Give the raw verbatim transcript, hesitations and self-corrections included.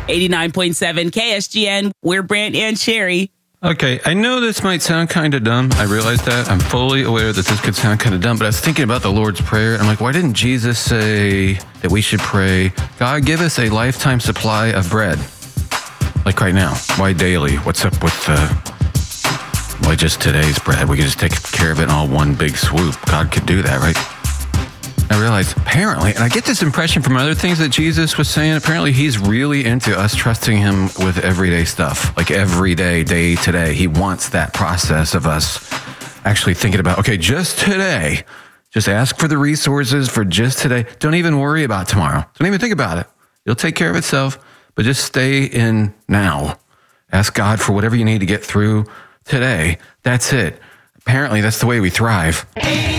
eighty-nine point seven K S G N. We're Brant and Sherry. Okay, I know this might sound kind of dumb. I realize that. I'm fully aware that this could sound kind of dumb, but I was thinking about the Lord's Prayer. I'm like, why didn't Jesus say that we should pray, God, give us a lifetime supply of bread? Like right now. Why daily? What's up with uh, why just today's bread? We could just take care of it in all one big swoop. God could do that, right? I realized apparently, and I get this impression from other things that Jesus was saying, apparently he's really into us trusting him with everyday stuff, like every day, day to day. He wants that process of us actually thinking about, okay, just today, just ask for the resources for just today. Don't even worry about tomorrow. Don't even think about it. It'll take care of itself, but just stay in now. Ask God for whatever you need to get through today. That's it. Apparently, that's the way we thrive.